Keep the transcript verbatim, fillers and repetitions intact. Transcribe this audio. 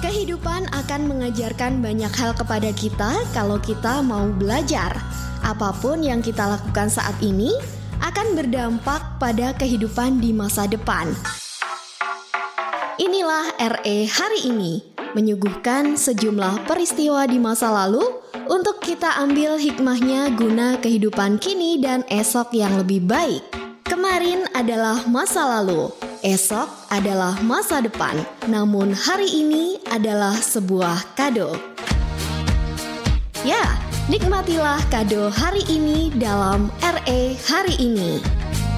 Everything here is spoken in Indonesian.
Kehidupan akan mengajarkan banyak hal kepada kita kalau kita mau belajar. Apapun yang kita lakukan saat ini akan berdampak pada kehidupan di masa depan. Inilah R E hari ini, menyuguhkan sejumlah peristiwa di masa lalu untuk kita ambil hikmahnya guna kehidupan kini dan esok yang lebih baik. Kemarin adalah masa lalu, esok adalah masa depan, namun hari ini adalah sebuah kado. Ya, nikmatilah kado hari ini dalam R E hari ini.